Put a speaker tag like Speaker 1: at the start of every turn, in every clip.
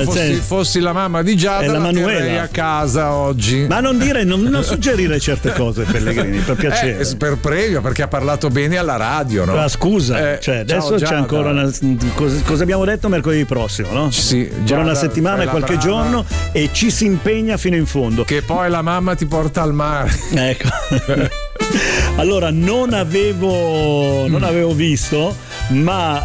Speaker 1: fossi la mamma di Giada, la terrei a casa oggi.
Speaker 2: Ma non suggerire certe cose, Pellegrini, per piacere.
Speaker 1: Per premio, perché ha parlato bene alla radio, no?
Speaker 2: Ma scusa, adesso c'è ancora cosa abbiamo detto mercoledì prossimo, no?
Speaker 1: Sì,
Speaker 2: già una settimana e qualche giorno, e ci si impegna fino in fondo.
Speaker 1: Che poi la mamma ti porta al mare.
Speaker 2: Ecco. Allora, non avevo visto, ma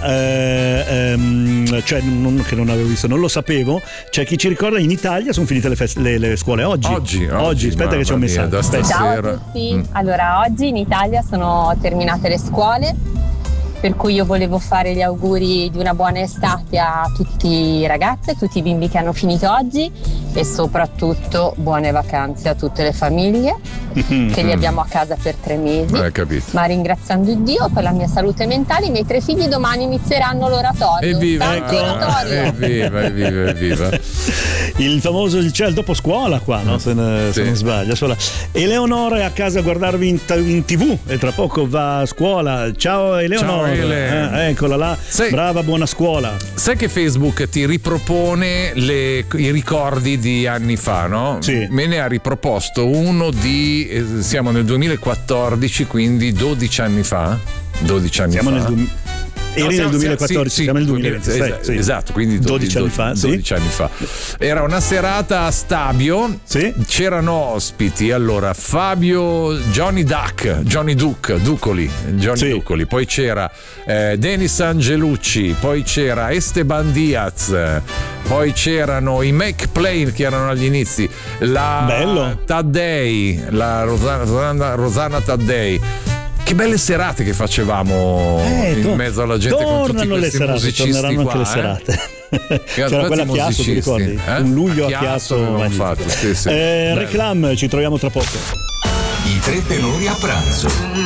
Speaker 2: non avevo visto, non lo sapevo. C'è chi ci ricorda, in Italia sono finite le scuole oggi. Aspetta che c'è un messaggio.
Speaker 3: Ciao a tutti. Allora, oggi in Italia sono terminate le scuole, per cui io volevo fare gli auguri di una buona estate a tutti i ragazzi, a tutti i bimbi che hanno finito oggi, e soprattutto buone vacanze a tutte le famiglie che li abbiamo a casa per 3 mesi. Ma ringraziando Dio per la mia salute mentale, i miei 3 figli domani inizieranno l'oratorio.
Speaker 1: Evviva,
Speaker 2: evviva. Il famoso il dopo scuola qua, no? Se non sbaglio. Eleonora è a casa a guardarvi in TV e tra poco va a scuola. Ciao Eleonora. Eccola là, brava, buona scuola.
Speaker 1: Sai che Facebook ti ripropone i ricordi di anni fa, no?
Speaker 2: Sì.
Speaker 1: Me ne ha riproposto uno siamo nel 2014, quindi 12 anni fa. 12 anni
Speaker 2: siamo
Speaker 1: fa.
Speaker 2: Eri nel 2014, siamo nel 2026.
Speaker 1: Esatto, quindi
Speaker 2: 12 anni fa.
Speaker 1: 12 anni fa. Era una serata a Stabio.
Speaker 2: Sì.
Speaker 1: C'erano ospiti. Allora, Fabio, Johnny Duccoli. Poi c'era Denis Angelucci. Poi c'era Esteban Diaz. Poi c'erano i McPlane, che erano agli inizi.
Speaker 2: Bello.
Speaker 1: Taddei, la Rosanna Taddei. Che belle serate che facevamo in mezzo alla gente, con tutti questi musicisti.
Speaker 2: Torneranno
Speaker 1: qua,
Speaker 2: anche le serate. C'era quella a Chiasso, ti ricordi? Un luglio a Chiasso.
Speaker 1: Fatto, sì.
Speaker 2: Reclam, ci troviamo tra poco.
Speaker 4: I 3 tenori a pranzo.